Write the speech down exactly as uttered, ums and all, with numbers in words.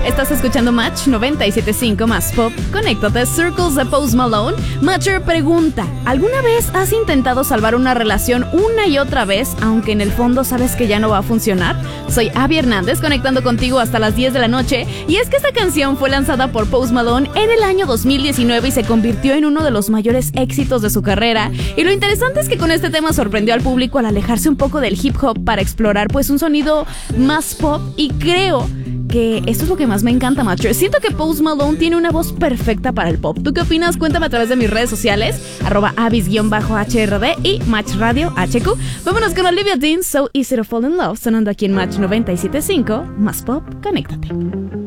Estás escuchando Match noventa y siete punto cinco más pop. Conéctate. Circles de Post Malone. Matcher pregunta: ¿alguna vez has intentado salvar una relación una y otra vez, aunque en el fondo sabes que ya no va a funcionar? Soy Abby Hernández, conectando contigo hasta las diez de la noche. Y es que esta canción fue lanzada por Post Malone en el año dos mil diecinueve y se convirtió en uno de los mayores éxitos de su carrera. Y lo interesante es que con este tema sorprendió al público al alejarse un poco del hip hop para explorar pues un sonido más pop, y creo que esto es lo que más me encanta, Matcher. Siento que Post Malone tiene una voz perfecta para el pop. ¿Tú qué opinas? Cuéntame a través de mis redes sociales, arroba abis-H R D y Match Radio H Q. Vámonos con Olivia Dean, So Easy to Fall in Love, sonando aquí en Match noventa y siete punto cinco más pop. Conéctate.